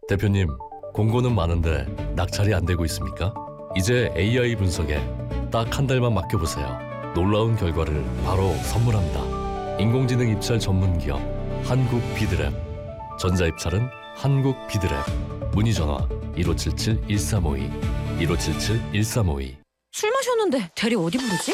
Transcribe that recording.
대표님, 공고는 많은데 낙찰이 안 되고 있습니까? 이제 AI 분석에 딱 한 달만 맡겨보세요. 놀라운 결과를 바로 선물합니다. 인공지능 입찰 전문 기업 한국비드랩. 전자입찰은 한국비드랩. 문의 전화 1577-1352 1577-1352. 술 마셨는데 대리 어디 부르지?